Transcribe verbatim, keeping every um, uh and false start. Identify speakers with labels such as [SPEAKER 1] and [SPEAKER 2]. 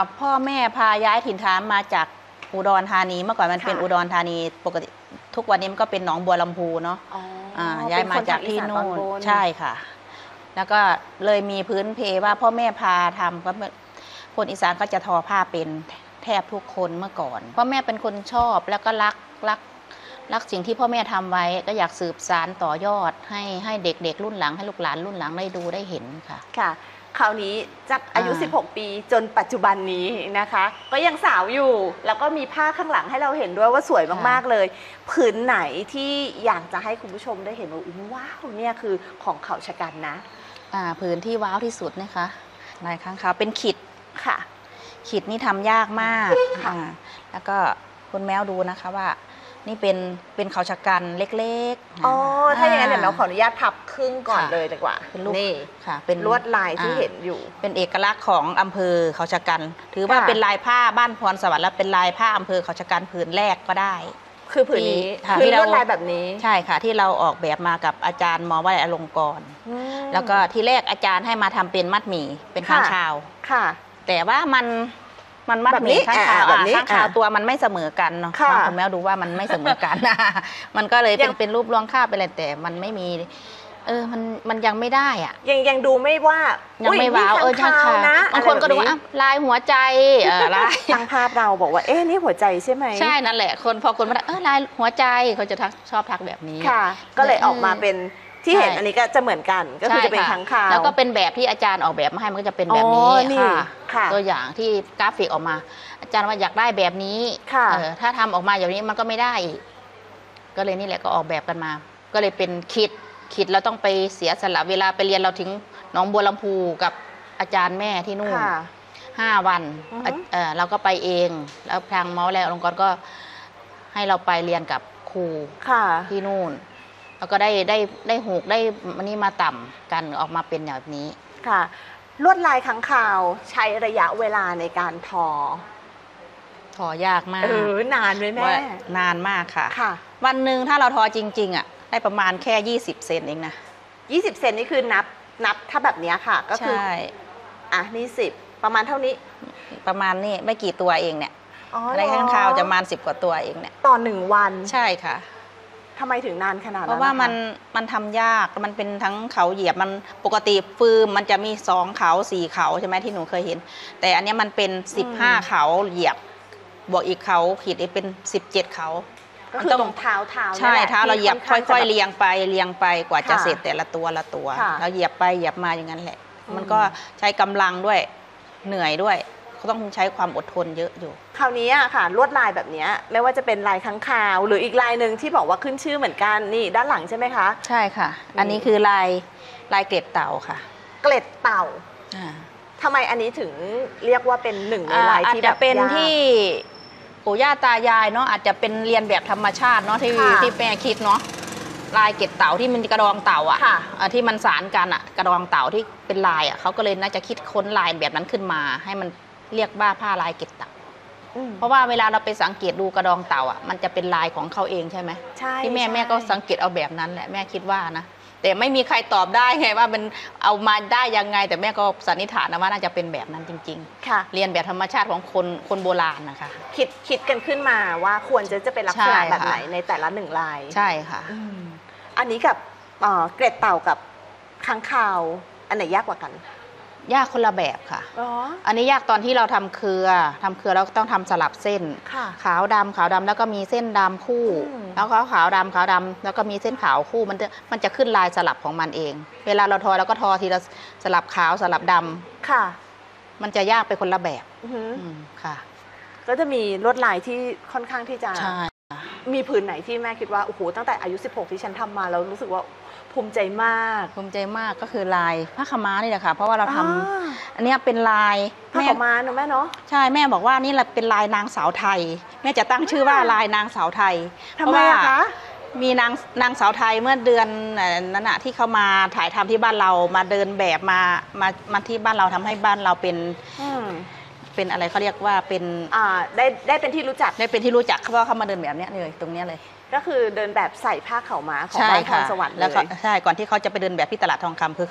[SPEAKER 1] พ่อแม่พาย้ายถิ่นฐานมาจากอุดรธานีเมื่อก่อนมันเป็นอุดรธานีปกติทุกวันนี้มันก็เป็นหนองบัวลำพูเนาะย้ายมาจากที่โน่นใช่ค่ะแล้วก็เลยมีพื้นเพว่าพ่อแม่พาทำก็คนอีสานก็จะทอผ้าเป็นแทบทุกคนเมื่อก่อนพ่อแม่เป็นคนชอบแล้วก็รักรักรักสิ่งที่พ่อแม่ทำไว้ก็อยากสืบสานต่อยอดให้ให้เด็กๆรุ่นหลังให้ลูกหลานรุ่นหลังได้ดูได้เห็นค่ะ
[SPEAKER 2] ค่ะคราวนี้จากอายุสิบหกปีจนปัจจุบันนี้นะคะก็ยังสาวอยู่แล้วก็มีผ้าข้างหลังให้เราเห็นด้วยว่าสวยมากๆเลยผืนไหนที่อยากจะให้คุณผู้ชมได้เห็นว่าว้าวเนี่ยคือของเขาชะกันนะ
[SPEAKER 1] อ่าผืนที่ว้าวที่สุดนะคะลายข้างขาวเป็นขิด
[SPEAKER 2] ค่ะ
[SPEAKER 1] ขิดนี่ทำยากมากอ่าแล้วก็คุณแมวดูนะคะว่านี่เป็นเป็นเขาชะกันเล็ก
[SPEAKER 2] ๆอ๋อถ้าอย่างนั้นเดี๋ยวแมวขออนุญาตพับครึ่งก่อนเลยดีกว่า
[SPEAKER 1] เป็นรูป
[SPEAKER 2] นี่
[SPEAKER 1] ค่ะเป็น
[SPEAKER 2] ลวดลายที่เห็นอยู่
[SPEAKER 1] เป็นเอกลักษณ์ของอำเภอเขาชะกันถือว่าเป็นลายผ้าบ้านพรสวรรค์และเป็นลายผ้าอำเภอเขาชะกันผืนแรกก็ได้
[SPEAKER 2] คือผืนนี้คือลวดลายแบบนี้
[SPEAKER 1] ใช่ค่ะที่เราออกแบบมากับอาจารย์มอวัยอลงกรณ์แล้วก็ที่แรกอาจารย์ให้มาทำเป็นมัดหมี่เป็นข้างคาว
[SPEAKER 2] ค่ะ
[SPEAKER 1] แต่ว่ามันมันมัดหมี่ข้างคาวข้างคาวตัวมันไม่เสมอกันเนาะคุณแม่ดูว่ามันไม่เสมอกันมันก็เลยเป็นเป็นรูปรวงข้าวไปเลยแต่มันไม่มีเออมันมันยังไม่ได้อ่ะ
[SPEAKER 2] ยังยังดูไม่ว่า
[SPEAKER 1] ยังไม่ว้าวเออข้างคาวนะบางคนก็ดูว่าลายหัวใจเออลาย
[SPEAKER 2] ทางภาพเราบอกว่าเอ๊ะนี่หัวใจใช่ไหม
[SPEAKER 1] ใช่นั่นแหละคนพอคนมาเออลายหัวใจเขาจะทักชอบทักแบบนี้
[SPEAKER 2] ค่ะก็เลยออกมาเป็นที่เห็นอันนี้ก็จะเหมือนกันก็คือจะเป็นค้างคาว
[SPEAKER 1] แล้วก็เป็นแบบที่อาจารย์ออกแบบมาให้มันก็จะเป็นแบบนี้ค่ะตัวอย่างที่กราฟิกออกมาอาจารย์ว่าอยากได้แบบนี้ถ้าทำออกมาอย่างนี้มันก็ไม่ได้ก็เลยนี่แหละก็ออกแบบกันมาก็เลยเป็นคิดคิดเราต้องไปเสียสละเวลาไปเรียนเราถึงหนองบัวลำพูกับอาจารย์แม่ที่นู่นห้าวันเราก็ไปเองแล้วทางมอแล้วองค์กรก็ให้เราไปเรียนกับครูที่นู่นแล้วก็ได้ได้ได้หูกได้มันนี่มาต่ำกันออกมาเป็นแบบนี้
[SPEAKER 2] ค่ะลวดลายค้างคาวใช้ระยะเวลาในการทอ
[SPEAKER 1] ทอยากมาก
[SPEAKER 2] เออนานเลยแม่
[SPEAKER 1] นานมากค่ะ
[SPEAKER 2] ค่ะ
[SPEAKER 1] วันหนึ่งถ้าเราทอจริงๆอ่ะได้ประมาณแค่ยี่สิบเซนเองนะ
[SPEAKER 2] ยี่สิบเซนนี่คือนับนับถ้าแบบนี้ค่ะก็คืออ่ะนี่สิบประมาณเท่านี้
[SPEAKER 1] ประมาณนี้ไม่กี่ตัวเองเนี่ยในข้างคาวจะประมาณสิบกว่าตัวเองเนี่ย
[SPEAKER 2] ต่อหนึ่งวัน
[SPEAKER 1] ใช่ค่ะ
[SPEAKER 2] ทำไมถึงนานขนาดนั้น
[SPEAKER 1] เพราะว่ามันมันทำยากมันเป็นทั้งเขาเหยียบมันปกติฟืมมันจะมีสองเขาสี่เขาใช่ไหมที่หนูเคยเห็นแต่อันนี้มันเป็นสิบห้าเขาเหยียบบวกอีกเขาขีดเป็นสิบเจ็ดเขา
[SPEAKER 2] ก็คือตรงเท้าเท้า
[SPEAKER 1] ใช่เท้าเราเหยียบค่อยๆเรียงไปเรียงไปกว่าจะเสร็จแต่ละตัวละตัวเราเหยียบไปเหยียบมาอย่างนั้นแหละมันก็ใช้กำลังด้วยเหนื่อยด้วยเขาต้องใช้ความอดทนเยอะอยู่
[SPEAKER 2] คราวนี้อะค่ะลวดลายแบบนี้ไม่ว่าจะเป็นลายค้างคาวหรืออีกลายหนึ่งที่บอกว่าขึ้นชื่อเหมือนกันนี่ด้านหลังใช่ไหมคะ
[SPEAKER 1] ใช่ค่ะอันนี้คือลายลายเกล็ดเต่าค่ะ
[SPEAKER 2] เกล็ดเต่าทำไมอันนี้ถึงเรียกว่าเป็นหนึ่งในลายที่แบบ
[SPEAKER 1] เป็นที่ปู่ย่าตายายเนาะอาจจะเป็นเรียนแบบธรรมชาติเนาะที่ที่แม่คิดเนาะลายเกล็ดเต่าที่มันกระดองเต่าอ่ะที่มันสารกันอ่ะกระดองเต่าที่เป็นลายอ่ะเขาก็เลยน่าจะคิดค้นลายแบบนั้นขึ้นมาให้มันเรียกว่าผ้าลายเกล็ดเต่าเพราะว่าเวลาเราไปสังเกตดูกระดองเต่าอ่ะมันจะเป็นลายของเขาเองใช่ไหม
[SPEAKER 2] ใช่
[SPEAKER 1] ที่แม่แม่ก็สังเกตเอาแบบนั้นแหละแม่คิดว่านะแต่ไม่มีใครตอบได้ไงว่ามันเอามาได้ยังไงแต่แม่ก็สันนิษฐานนะว่าน่าจะเป็นแบบนั้นจริงๆค่ะเรียนแบบธรรมชาติของคนคนโบราณนะคะ
[SPEAKER 2] คิดคิดกันขึ้นมาว่าควรจะจะเป็นลักษณะแบบไหนในแต่ละหนึ่งลาย
[SPEAKER 1] ใช่ค่ะ
[SPEAKER 2] อันนี้กับเกล็ดเต่ากับค้างคาวอันไหนยากกว่ากัน
[SPEAKER 1] ยากคนละแบบค่ะอันนี้ยากตอนที่เราทำเครือทำเครือเราต้องทำสลับเส้นขาวดำขาวดำแล้วก็มีเส้นดำคู่แล้วก็ขาวดำขาวดำแล้วก็มีเส้นขาวคู่มันจะมันจะขึ้นลายสลับของมันเอง เวลาเราทอเราก็ทอทีละสลับขาวสลับดำค่ะมันจะยากไปคนละแบบค่ะ
[SPEAKER 2] ก็จะมีลวดลายที่ค่อนข้างที่จะมีผืนไหนที่แม่คิดว่าโอ้โหตั้งแต่อายุสิบหกที่ฉันทำมาแล้วรู้สึกว่าภูมิใจมาก
[SPEAKER 1] ภูมิใจมากก็คือลายผ้าขม้านี่แหละค่ะเพราะว่าเราทำอันนี้เป็นลาย
[SPEAKER 2] ผ้าขม้าเนอะแม่เนาะ
[SPEAKER 1] ใช่แม่บอกว่านี่แหละเป็นลายนางสาวไทยแม่จะตั้งชื่อว่าลายนางสาวไทย
[SPEAKER 2] ทำไมอะคะ
[SPEAKER 1] มีนางนางสาวไทยเมื่อเดือนนั้นอะที่เขามาถ่ายทำที่บ้านเรามาเดินแบบมามามาที่บ้านเราทำให้บ้านเราเป็นเป็นอะไรเขาเรียกว่าเป็น
[SPEAKER 2] อ่าได้ได้เป็นที่รู้จัก
[SPEAKER 1] ได้เป็นที่รู้จักเพราะเขามาเดินแบบนี้เลยตรงนี้เลย
[SPEAKER 2] ก็คือเดินแบบใส่ผ้าขาวม้าของบ้านพรสวรรค์เลย
[SPEAKER 1] แล้วก็ใช่ก่อนที่เขาจะไปเดินแบบที่ตลาดทองคำคือ